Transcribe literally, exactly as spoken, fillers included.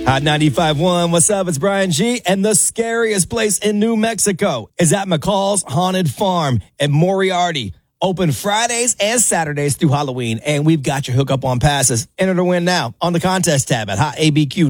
Hot ninety-five point one, what's up? It's Brian G. And the scariest place in New Mexico is at McCall's Haunted Farm at Moriarty. Open Fridays and Saturdays through Halloween. And we've got your hookup on passes. Enter to win now on the contest tab at hot A B Q